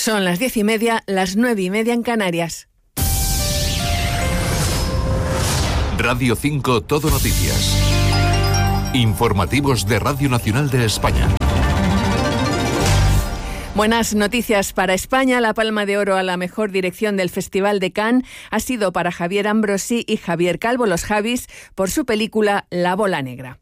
Son las 10:30, las 9:30 en Canarias. Radio 5 Todo Noticias. Informativos de Radio Nacional de España. Buenas noticias para España. La Palma de Oro a la mejor dirección del Festival de Cannes ha sido para Javier Ambrosi y Javier Calvo, los Javis, por su película La Bola Negra.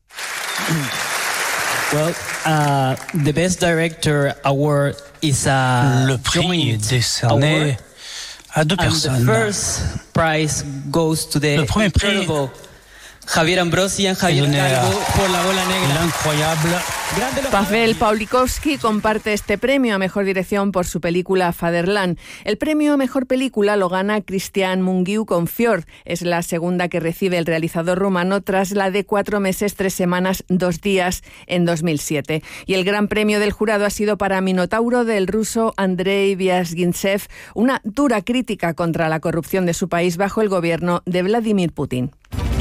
Well, the Best Director Award is a Le prix est décerné à deux personnes. And the first prize goes to the incredible Javier Ambrosi y Javier Calvo por La Bola Negra. Incroyable. Pavel Pawlikowski comparte este premio a Mejor Dirección por su película Fatherland. El premio a Mejor Película lo gana Cristian Mungiu con Fjord. Es la segunda que recibe el realizador rumano tras la de 4 meses, 3 semanas, 2 días en 2007. Y el gran premio del jurado ha sido para Minotauro del ruso Andrei Vyazgintsev, una dura crítica contra la corrupción de su país bajo el gobierno de Vladimir Putin.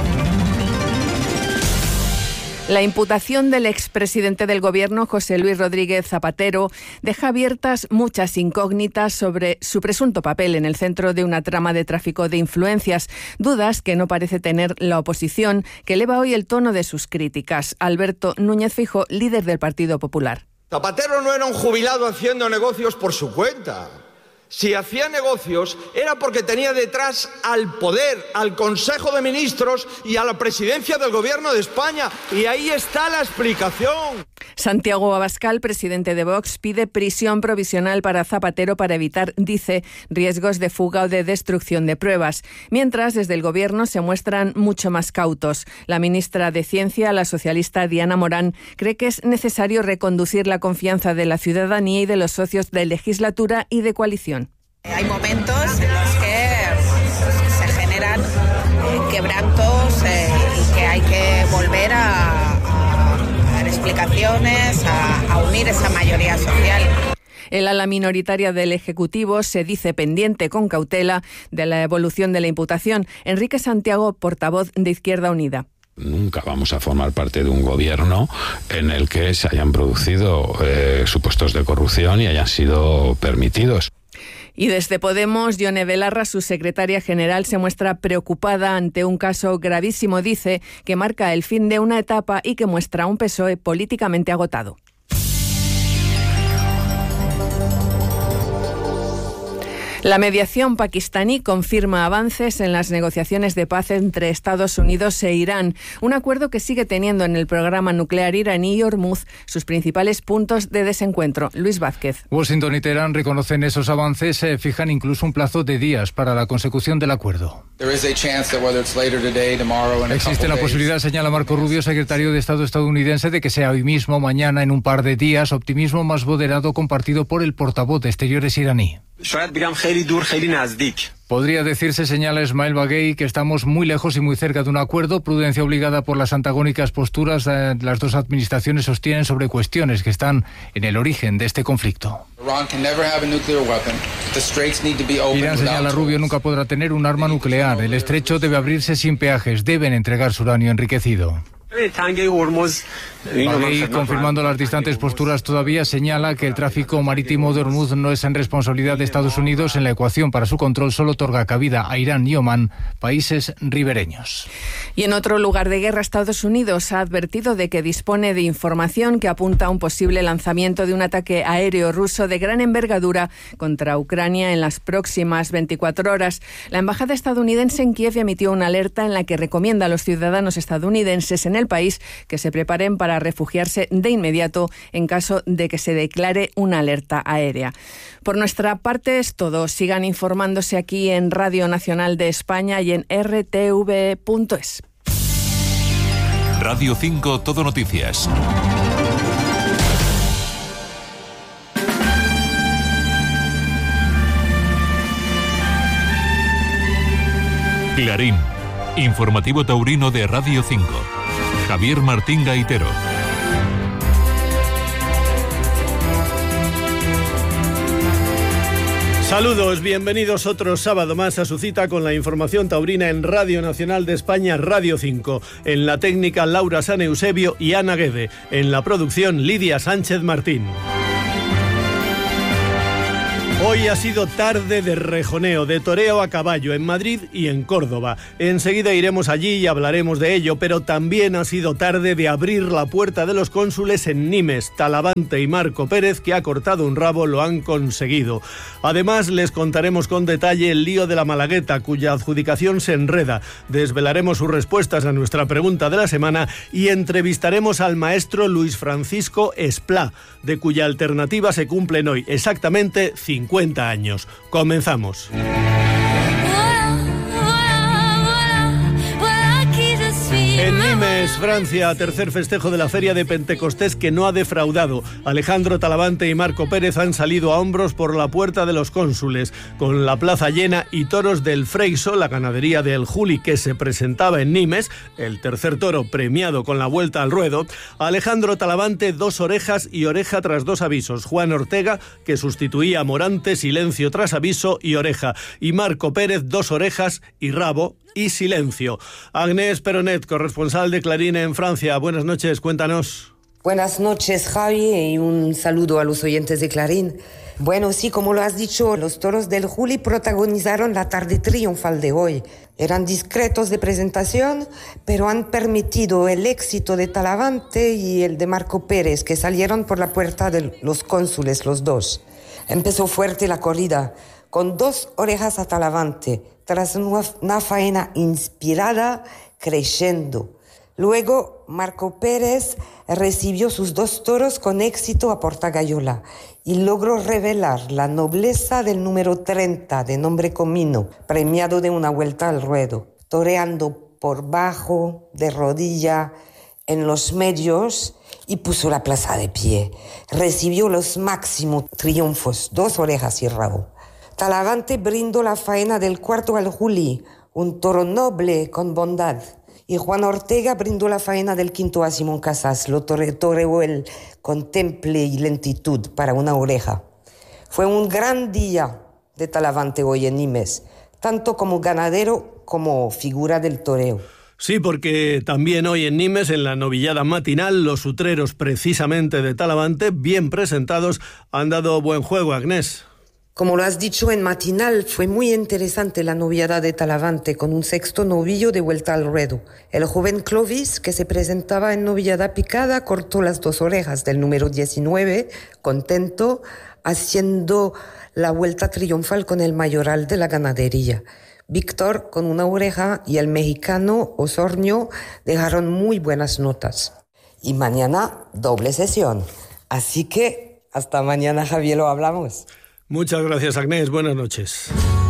La imputación del expresidente del Gobierno, José Luis Rodríguez Zapatero, deja abiertas muchas incógnitas sobre su presunto papel en el centro de una trama de tráfico de influencias, dudas que no parece tener la oposición, que eleva hoy el tono de sus críticas. Alberto Núñez Feijóo, líder del Partido Popular. Zapatero no era un jubilado haciendo negocios por su cuenta. Si hacía negocios era porque tenía detrás al poder, al Consejo de Ministros y a la presidencia del Gobierno de España. Y ahí está la explicación. Santiago Abascal, presidente de Vox, pide prisión provisional para Zapatero para evitar, dice, riesgos de fuga o de destrucción de pruebas. Mientras, desde el Gobierno se muestran mucho más cautos. La ministra de Ciencia, la socialista Diana Morán, cree que es necesario reconducir la confianza de la ciudadanía y de los socios de legislatura y de coalición. Hay momentos en los que se generan quebrantos y que hay que volver a dar explicaciones, a unir esa mayoría social. El ala minoritaria del Ejecutivo se dice pendiente con cautela de la evolución de la imputación. Enrique Santiago, portavoz de Izquierda Unida. Nunca vamos a formar parte de un gobierno en el que se hayan producido supuestos de corrupción y hayan sido permitidos. Y desde Podemos, Yone Belarra, su secretaria general, se muestra preocupada ante un caso gravísimo, dice, que marca el fin de una etapa y que muestra un PSOE políticamente agotado. La mediación pakistaní confirma avances en las negociaciones de paz entre Estados Unidos e Irán, un acuerdo que sigue teniendo en el programa nuclear iraní y Hormuz sus principales puntos de desencuentro. Luis Vázquez. Washington y Teherán reconocen esos avances, fijan incluso un plazo de días para la consecución del acuerdo. Existe la posibilidad, señala Marco Rubio, secretario de Estado estadounidense, de que sea hoy mismo, mañana, en un par de días, optimismo más moderado compartido por el portavoz de Exteriores iraní. Podría decirse, señala Ismail Baghei, que estamos muy lejos y muy cerca de un acuerdo, prudencia obligada por las antagónicas posturas de las dos administraciones sostienen sobre cuestiones que están en el origen de este conflicto. Irán, señala Rubio, nunca podrá tener un arma nuclear. El estrecho debe abrirse sin peajes, deben entregar su uranio enriquecido. Baghei, confirmando las distantes posturas todavía, señala que el tráfico marítimo de Hormuz no es en responsabilidad de Estados Unidos. En la ecuación para su control solo otorga cabida a Irán y Omán, países ribereños. Y en otro lugar de guerra, Estados Unidos ha advertido de que dispone de información que apunta a un posible lanzamiento de un ataque aéreo ruso de gran envergadura contra Ucrania en las próximas 24 horas. La embajada estadounidense en Kiev emitió una alerta en la que recomienda a los ciudadanos estadounidenses en el país que se preparen para refugiarse de inmediato en caso de que se declare una alerta aérea. Por nuestra parte es todo. Sigan informándose aquí en Radio Nacional de España y en rtv.es. Radio 5 Todo Noticias. Clarín, informativo taurino de Radio 5. Javier Martín Gaitero. Saludos, bienvenidos otro sábado más a su cita con la información taurina en Radio Nacional de España, Radio 5. En la técnica, Laura San Eusebio y Ana Guede. En la producción, Lidia Sánchez Martín. Hoy ha sido tarde de rejoneo, de toreo a caballo en Madrid y en Córdoba. Enseguida iremos allí y hablaremos de ello, pero también ha sido tarde de abrir la puerta de los cónsules en Nimes. Talavante y Marco Pérez, que ha cortado un rabo, lo han conseguido. Además, les contaremos con detalle el lío de la Malagueta, cuya adjudicación se enreda. Desvelaremos sus respuestas a nuestra pregunta de la semana y entrevistaremos al maestro Luis Francisco Esplá, de cuya alternativa se cumplen hoy exactamente 50 años. Comenzamos. En Nimes, Francia, tercer festejo de la Feria de Pentecostés que no ha defraudado. Alejandro Talavante y Marco Pérez han salido a hombros por la puerta de los cónsules, con la plaza llena y toros del Freiso, la ganadería del Juli que se presentaba en Nimes, el tercer toro premiado con la vuelta al ruedo. Alejandro Talavante, 2 orejas y oreja tras 2 avisos. Juan Ortega, que sustituía a Morante, silencio tras aviso y oreja. Y Marco Pérez, 2 orejas y rabo y silencio. Agnès Peronet, corresponsal de Clarín en Francia. Buenas noches, cuéntanos. Buenas noches, Javi, y un saludo a los oyentes de Clarín. Bueno, sí, como lo has dicho, los toros del Juli protagonizaron la tarde triunfal de hoy. Eran discretos de presentación, pero han permitido el éxito de Talavante y el de Marco Pérez, que salieron por la puerta de los cónsules, los dos. Empezó fuerte la corrida, con 2 orejas a Talavante, tras una faena inspirada, creciendo. Luego, Marco Pérez recibió sus 2 toros con éxito a Portagayola y logró revelar la nobleza del número 30, de nombre Comino, premiado de una vuelta al ruedo, toreando por bajo, de rodilla, en los medios, y puso la plaza de pie. Recibió los máximos triunfos, 2 orejas y rabo. Talavante brindó la faena del cuarto al Juli, un toro noble con bondad. Y Juan Ortega brindó la faena del quinto a Simón Casas, lo toreó él con temple y lentitud para una oreja. Fue un gran día de Talavante hoy en Nimes, tanto como ganadero como figura del toreo. Sí, porque también hoy en Nimes, en la novillada matinal, los utreros precisamente de Talavante, bien presentados, han dado buen juego, Agnès. Como lo has dicho, en matinal fue muy interesante la novillada de Talavante, con un sexto novillo de vuelta al ruedo. El joven Clovis, que se presentaba en novillada picada, cortó las 2 orejas del número 19, contento, haciendo la vuelta triunfal con el mayoral de la ganadería. Víctor con una oreja y el mexicano Osornio dejaron muy buenas notas. Y mañana doble sesión. Así que hasta mañana, Javier, lo hablamos. Muchas gracias, Agnès. Buenas noches.